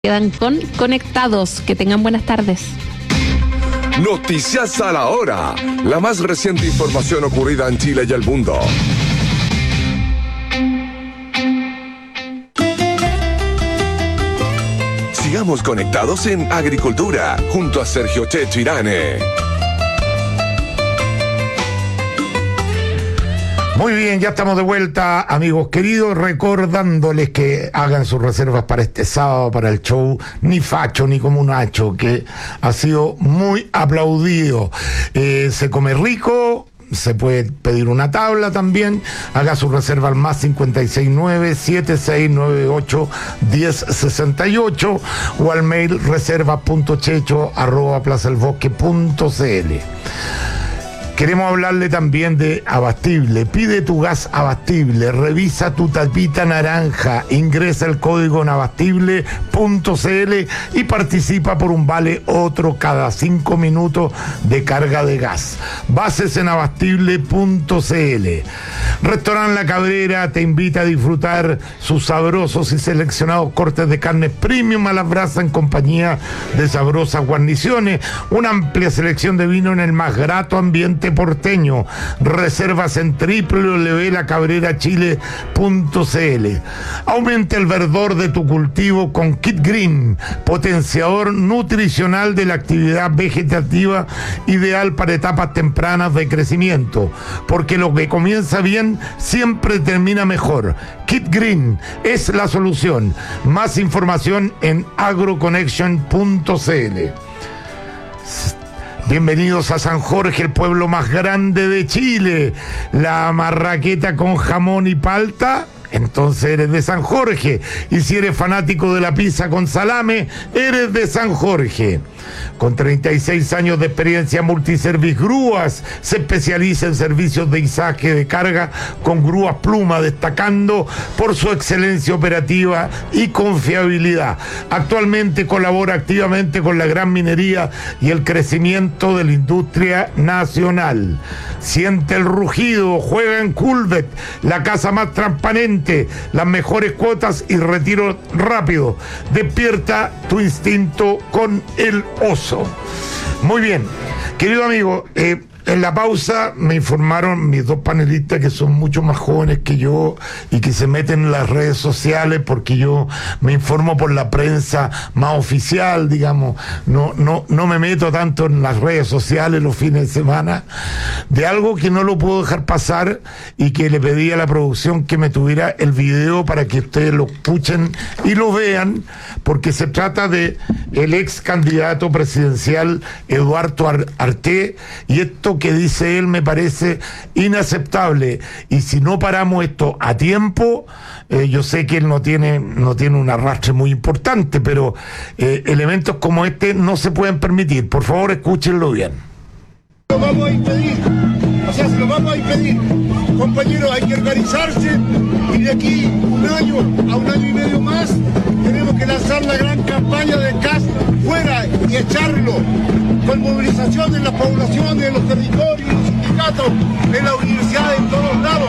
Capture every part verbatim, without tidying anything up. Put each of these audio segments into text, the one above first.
Quedan con conectados. Que tengan buenas tardes. Noticias a la hora. La más reciente información ocurrida en Chile y el mundo. Sigamos conectados en Agricultura, junto a Sergio Checho Irane. Muy bien, ya estamos de vuelta, amigos queridos, recordándoles que hagan sus reservas para este sábado, para el show Ni Facho ni Como un Hacho, que ha sido muy aplaudido. Eh, se come rico, se puede pedir una tabla también. Haga su reserva al más cincuenta y seis nueve, setenta y seis noventa y ocho, diez sesenta y ocho o al mail reserva punto checho arroba plaza el bosque punto cl. Queremos hablarle también de Abastible. Pide tu gas Abastible, revisa tu tapita naranja, ingresa el código en abastible punto cl y participa por un vale otro cada cinco minutos de carga de gas. Bases en abastible punto cl. Restaurant La Cabrera te invita a disfrutar sus sabrosos y seleccionados cortes de carne premium a las brasas en compañía de sabrosas guarniciones. Una amplia selección de vino en el más grato ambiente porteño. Reservas en doble u doble u doble u punto la cabrera chile punto cl. Aumenta el verdor de tu cultivo con Kit Green, potenciador nutricional de la actividad vegetativa, ideal para etapas tempranas de crecimiento, porque lo que comienza bien siempre termina mejor. Kit Green es la solución. Más información en agroconnection punto cl. Bienvenidos a San Jorge, el pueblo más grande de Chile. La marraqueta con jamón y palta, entonces eres de San Jorge. Y si eres fanático de la pizza con salame, eres de San Jorge. Con treinta y seis años de experiencia, Multiservice Grúas se especializa en servicios de izaje de carga con grúas pluma, destacando por su excelencia operativa y confiabilidad. Actualmente colabora activamente con la gran minería y el crecimiento de la industria nacional. Siente el rugido, juega en Culvet, la casa más transparente, las mejores cuotas y retiro rápido. Despierta tu instinto con el oso. Muy bien, querido amigo, eh, en la pausa me informaron mis dos panelistas, que son mucho más jóvenes que yo y que se meten en las redes sociales, porque yo me informo por la prensa más oficial, digamos, no, no, no me meto tanto en las redes sociales los fines de semana, de algo que no lo puedo dejar pasar y que le pedí a la producción que me tuviera el video para que ustedes lo escuchen y lo vean, porque se trata de el ex candidato presidencial Eduardo Arté, y esto que dice él me parece inaceptable, y si no paramos esto a tiempo, eh, yo sé que él no tiene no tiene un arrastre muy importante, pero eh, elementos como este no se pueden permitir. Por favor, escúchenlo bien. Lo vamos a impedir, o sea, se lo vamos a impedir, compañeros. Hay que organizarse y de aquí un año a un año y medio más tenemos que lanzar la gran campaña de C A S fuera y echarlo, con movilización en las poblaciones, en los territorios, en los sindicatos, en las universidades, en todos lados.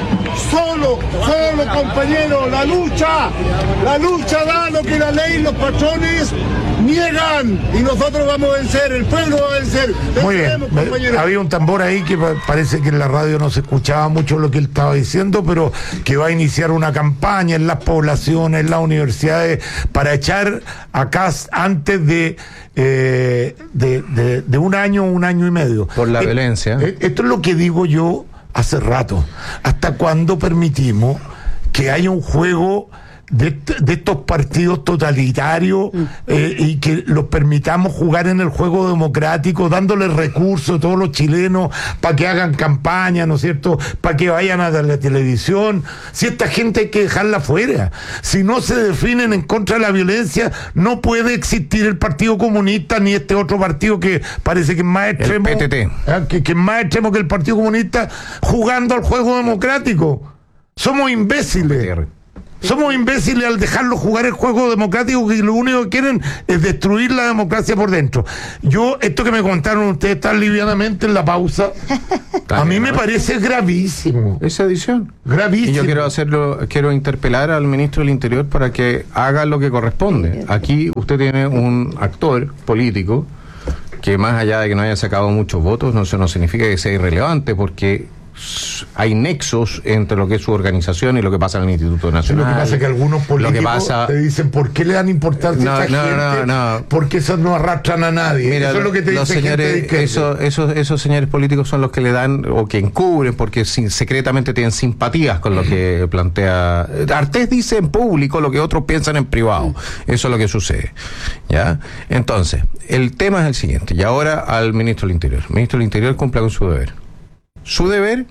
Solo, solo, compañeros, la lucha, la lucha da lo que la ley y los patrones niegan, y nosotros vamos a vencer, el pueblo va a vencer. Muy bien, había un tambor ahí que parece que en la radio no se escuchaba mucho lo que él estaba diciendo, pero que va a iniciar una campaña en las poblaciones, en las universidades, para echar a C A S antes de, eh, de, de, de un año, un año y medio. Por la eh, violencia. Eh, esto es lo que digo yo hace rato. ¿Hasta cuándo permitimos que haya un juego de, de estos partidos totalitarios eh, y que los permitamos jugar en el juego democrático, dándoles recursos a todos los chilenos para que hagan campaña, ¿no es cierto?, para que vayan a la televisión? Si esta gente hay que dejarla fuera. Si no se definen en contra de la violencia, no puede existir el Partido Comunista ni este otro partido que parece que es más extremo, el P T T. ¿eh? que, que es más extremo que el Partido Comunista, jugando al juego democrático. Somos imbéciles. Somos imbéciles al dejarlos jugar el juego democrático, que lo único que quieren es destruir la democracia por dentro. Yo, esto que me contaron ustedes tan livianamente en la pausa, a mí me parece gravísimo. Esa edición. Gravísimo. Y yo quiero hacerlo, quiero interpelar al ministro del Interior para que haga lo que corresponde. Aquí usted tiene un actor político que, más allá de que no haya sacado muchos votos, no, eso no significa que sea irrelevante, porque hay nexos entre lo que es su organización y lo que pasa en el Instituto Nacional. Lo que pasa es que algunos políticos pasa... te dicen, ¿por qué le dan importancia no, a esta no, gente? No, no. Porque esos no arrastran a nadie. Mira, eso es lo que te los dice señores, gente de eso, esos, esos señores políticos son los que le dan, o que encubren, porque sin, secretamente tienen simpatías con lo que plantea. Artés dice en público lo que otros piensan en privado. Eso es lo que sucede. ¿Ya? Entonces, el tema es el siguiente. Y ahora al ministro del Interior. El ministro del Interior cumpla con su deber. Su deber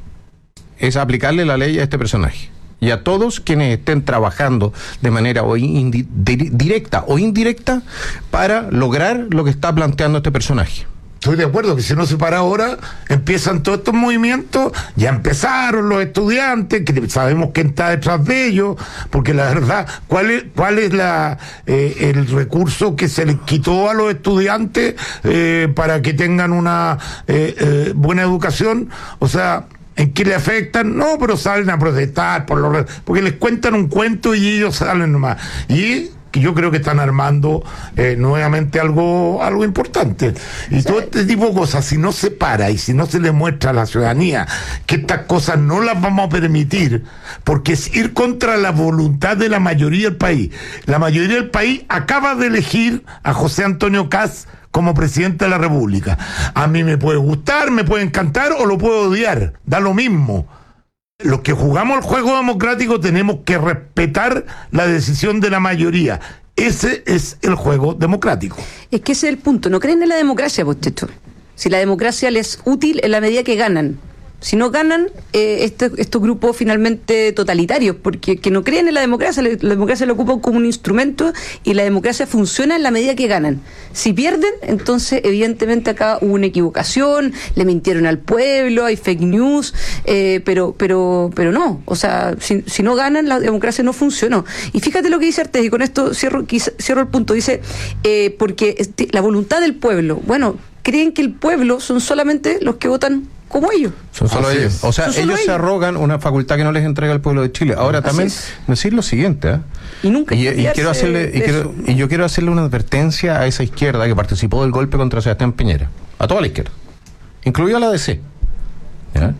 es aplicarle la ley a este personaje y a todos quienes estén trabajando de manera o indi- directa o indirecta para lograr lo que está planteando este personaje. Estoy de acuerdo que si no se para ahora, empiezan todos estos movimientos, ya empezaron los estudiantes, que sabemos quién está detrás de ellos, porque la verdad, ¿cuál es, cuál es la eh, el recurso que se les quitó a los estudiantes eh, para que tengan una eh, eh, buena educación? O sea, ¿en qué le afectan? No, pero salen a protestar por los, porque les cuentan un cuento y ellos salen nomás. Y que yo creo que están armando eh, nuevamente algo algo importante. Y todo este tipo de cosas, si no se para y si no se le muestra a la ciudadanía que estas cosas no las vamos a permitir, porque es ir contra la voluntad de la mayoría del país. La mayoría del país acaba de elegir a José Antonio Kast como presidente de la República. A mí me puede gustar, me puede encantar o lo puedo odiar, da lo mismo. Los que jugamos el juego democrático tenemos que respetar la decisión de la mayoría. Ese es el juego democrático. Es que ese es el punto. No creen en la democracia, pues, Checho. Si la democracia les es útil en la medida que ganan. Si no ganan, eh, este, estos grupos finalmente totalitarios, porque que no creen en la democracia, la, la democracia la ocupan como un instrumento y la democracia funciona en la medida que ganan. Si pierden, entonces evidentemente acá hubo una equivocación, le mintieron al pueblo, hay fake news, eh, pero pero pero no, o sea, si, si no ganan, la democracia no funcionó. Y fíjate lo que dice Artés, y con esto cierro, cierro el punto, dice, eh, porque este, la voluntad del pueblo, bueno, creen que el pueblo son solamente los que votan como ellos. Son solo Así ellos. es. O sea, Son ellos solo se ellos. arrogan una facultad que no les entrega el pueblo de Chile. Ahora Así también es. decir lo siguiente, ¿eh? Y nunca y, y quiero hacerle y, quiero, y yo quiero hacerle una advertencia a esa izquierda que participó del golpe contra Sebastián Piñera, a toda la izquierda, incluida la D C. ¿Ya?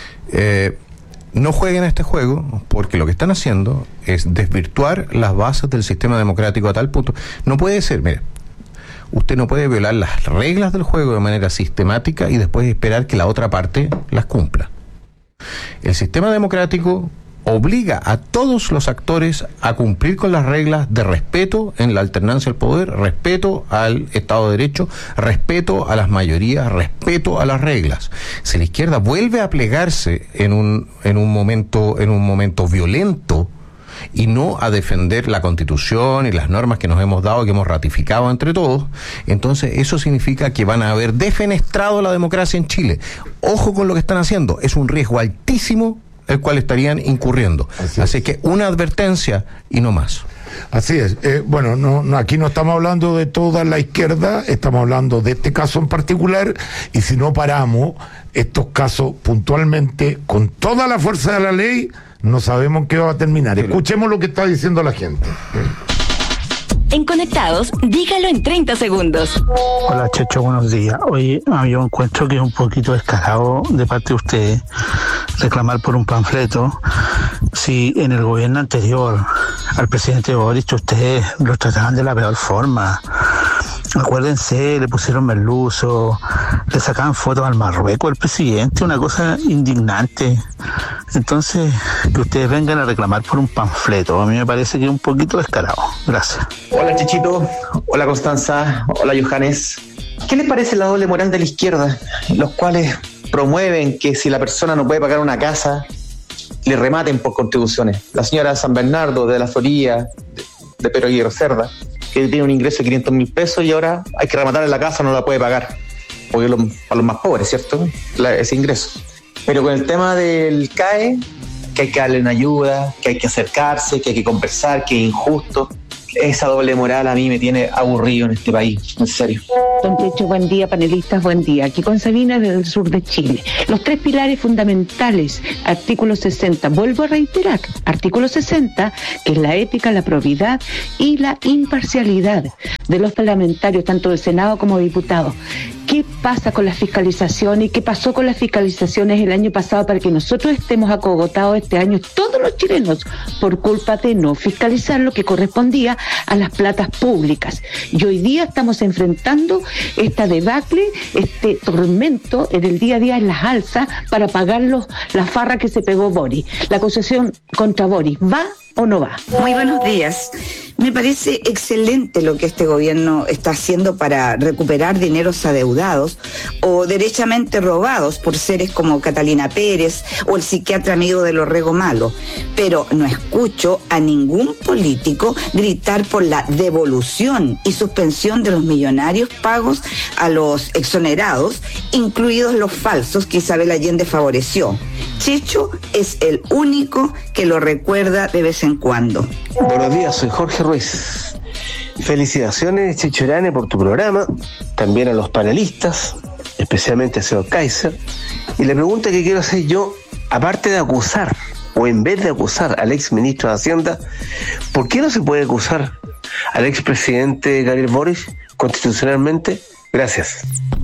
Eh, no jueguen a este juego, porque lo que están haciendo es desvirtuar las bases del sistema democrático a tal punto. No puede ser, mire, usted no puede violar las reglas del juego de manera sistemática y después esperar que la otra parte las cumpla. El sistema democrático obliga a todos los actores a cumplir con las reglas de respeto en la alternancia del poder, respeto al Estado de Derecho, respeto a las mayorías, respeto a las reglas. Si la izquierda vuelve a plegarse en un, en un momento, en un momento violento, y no a defender la Constitución y las normas que nos hemos dado y que hemos ratificado entre todos, entonces eso significa que van a haber defenestrado la democracia en Chile. Ojo con lo que están haciendo, es un riesgo altísimo el cual estarían incurriendo. Así, Así que una advertencia y no más. Así es. Eh, bueno, no, no, aquí no estamos hablando de toda la izquierda, estamos hablando de este caso en particular, y si no paramos estos casos puntualmente con toda la fuerza de la ley, no sabemos qué va a terminar. Escuchemos lo que está diciendo la gente. En Conectados, dígalo en treinta segundos. Hola, Checho, buenos días. Oye, yo encuentro que es un poquito descarado de parte de ustedes reclamar por un panfleto si en el gobierno anterior al presidente Boric ustedes lo trataban de la peor forma. Acuérdense, le pusieron merluzo, le sacaban fotos al Marruecos al presidente, una cosa indignante. Entonces, que ustedes vengan a reclamar por un panfleto, a mí me parece que es un poquito descarado. Gracias. Hola, Chichito. Hola, Constanza. Hola, Johannes. ¿Qué les parece la doble moral de la izquierda? Los cuales promueven que si la persona no puede pagar una casa, le rematen por contribuciones. La señora San Bernardo de la Florida, de, de Pedro Aguirre Cerda, que tiene un ingreso de quinientos mil pesos y ahora hay que rematarle la casa, no la puede pagar. Porque lo, para los más pobres, ¿cierto? La, ese ingreso. Pero con el tema del C A E, que hay que darle una ayuda, que hay que acercarse, que hay que conversar, que es injusto. Esa doble moral a mí me tiene aburrido en este país, en serio. Don Checho, buen día, panelistas, buen día. Aquí con Sabina desde el sur de Chile. Los tres pilares fundamentales, artículo sesenta, vuelvo a reiterar, artículo sesenta, que es la ética, la probidad y la imparcialidad de los parlamentarios, tanto del Senado como diputados. ¿Qué pasa con la fiscalización y qué pasó con las fiscalizaciones el año pasado para que nosotros estemos acogotados este año, todos los chilenos, por culpa de no fiscalizar lo que correspondía a las platas públicas? Y hoy día estamos enfrentando esta debacle, este tormento en el día a día en las alzas para pagar los, la farra que se pegó Boris. La acusación contra Boris, ¿va o no va? Muy buenos días. Me parece excelente lo que este gobierno está haciendo para recuperar dineros adeudados o derechamente robados por seres como Catalina Pérez o el psiquiatra amigo de Lorrego Malo. Pero no escucho a ningún político gritar por la devolución y suspensión de los millonarios pagos a los exonerados, incluidos los falsos que Isabel Allende favoreció. Checho es el único que lo recuerda de vez en cuando. Buenos días, soy Jorge Ruiz. Felicitaciones, Checho Arane, por tu programa, también a los panelistas, especialmente a señor Kaiser. Y la pregunta que quiero hacer yo, aparte de acusar, o en vez de acusar al ex ministro de Hacienda, ¿por qué no se puede acusar al expresidente Gabriel Boric constitucionalmente? Gracias.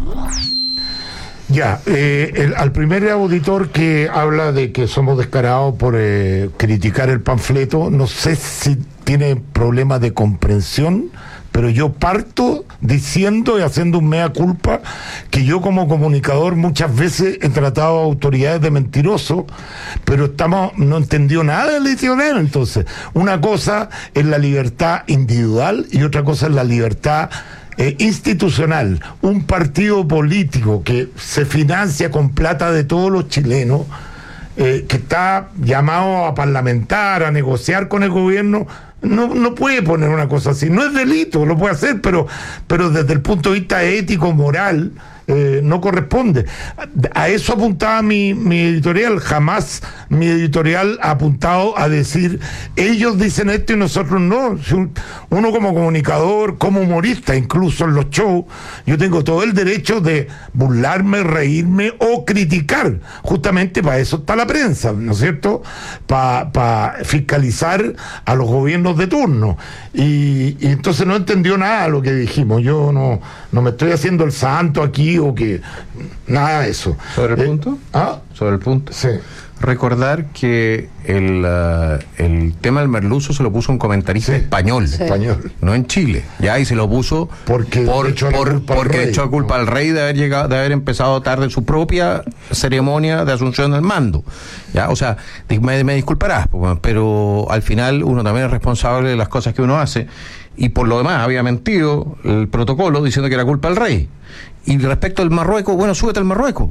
Ya, eh, el, al primer auditor que habla de que somos descarados por eh, criticar el panfleto, no sé si tiene problemas de comprensión, pero yo parto diciendo y haciendo un mea culpa que yo como comunicador muchas veces he tratado a autoridades de mentiroso, pero estamos no entendió nada del editorial. Entonces, una cosa es la libertad individual y otra cosa es la libertad Eh, institucional. Un partido político que se financia con plata de todos los chilenos, eh, que está llamado a parlamentar, a negociar con el gobierno, no, no puede poner una cosa así. No es delito, lo puede hacer, pero, pero desde el punto de vista ético, moral, eh, no corresponde. A eso apuntaba mi, mi editorial. Jamás mi editorial ha apuntado a decir ellos dicen esto y nosotros no. Uno como comunicador, como humorista, incluso en los shows, yo tengo todo el derecho de burlarme, reírme o criticar. Justamente para eso está la prensa, ¿no es cierto? Para pa fiscalizar a los gobiernos de turno. Y, y entonces no entendió nada de lo que dijimos. Yo no, no me estoy haciendo el santo aquí o que nada de eso. ¿Sobre el eh, punto? ¿Ah? Sobre el punto. Sí. Recordar que el, uh, el tema del merluzo se lo puso un comentarista sí, español, sí. español, no en Chile, ya, y se lo puso porque por, echó por, porque rey, echó culpa no. al rey de haber llegado, de haber empezado tarde su propia ceremonia de asunción del mando, ya, o sea, me, me disculparás, pero al final uno también es responsable de las cosas que uno hace, y por lo demás había mentido el protocolo diciendo que era culpa del rey. Y respecto al Marruecos, bueno, súbete al Marruecos.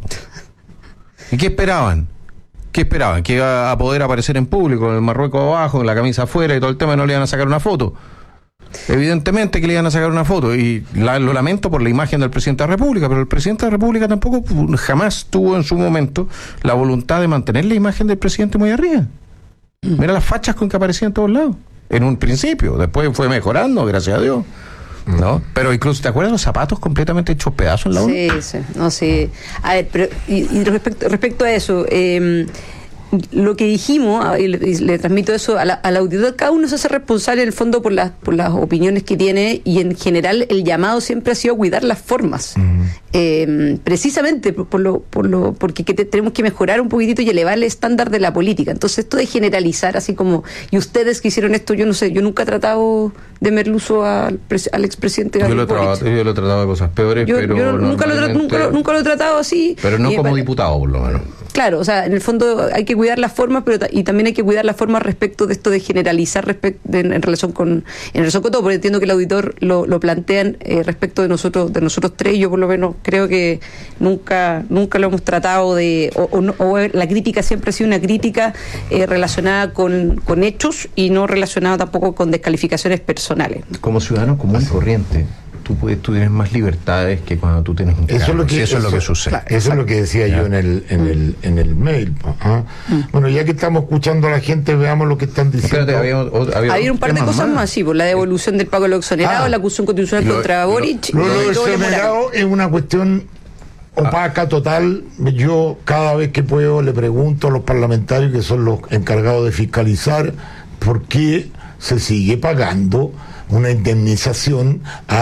¿Y qué esperaban? ¿Qué esperaban? ¿Que iba a poder aparecer en público, con el Marruecos abajo, con la camisa afuera y todo el tema, y no le iban a sacar una foto? Evidentemente que le iban a sacar una foto, y la, lo lamento por la imagen del presidente de la República, pero el presidente de la República tampoco jamás tuvo en su momento la voluntad de mantener la imagen del presidente muy arriba. Mira las fachas con que aparecía en todos lados, en un principio, después fue mejorando, gracias a Dios. ¿No? Pero incluso, ¿te acuerdas los zapatos completamente hechos pedazos en la ONU? Sí, sí, no, sí. A ver, pero y, y respecto, respecto a eso, eh, lo que dijimos, y le, y le transmito eso a la, al auditor, cada uno se hace responsable en el fondo por las, por las opiniones que tiene, y en general el llamado siempre ha sido cuidar las formas. Uh-huh. Eh, precisamente por, por lo, por lo, porque que te, tenemos que mejorar un poquitito y elevar el estándar de la política. Entonces esto de generalizar así como, y ustedes que hicieron esto, yo no sé, yo nunca he tratado de merluzo al, al expresidente yo lo, he tratado, yo lo he tratado de cosas peores, yo, pero yo nunca, lo tra- nunca, lo, nunca lo he tratado así. Pero no y, como para, diputado, por lo menos. Claro, o sea, en el fondo hay que cuidar las formas, pero y también hay que cuidar las formas respecto de esto de generalizar respecto de, en relación con en relación con todo, porque entiendo que el auditor lo, lo plantean eh, respecto de nosotros de nosotros tres. Yo por lo menos creo que nunca nunca lo hemos tratado de o, o, no, o la crítica siempre ha sido una crítica eh, relacionada con, con hechos y no relacionada tampoco con descalificaciones personales. Como ciudadano común y corriente, tú, puedes, tú tienes más libertades que cuando tú tienes un cargo. Eso es lo que, sí, eso, eso es lo que sucede. Claro, eso es lo que decía ¿ya? yo en el, en el, en el mail. ¿Ah? Mm. Bueno, ya que estamos escuchando a la gente, veamos lo que están diciendo. Espérate, había, había, había un par de cosas más, más sí, por la devolución del pago de los exonerados, ah, la acusación constitucional lo, contra lo, Boric. Lo, lo, lo exonerado es una cuestión opaca, total. Yo cada vez que puedo le pregunto a los parlamentarios, que son los encargados de fiscalizar, por qué se sigue pagando una indemnización a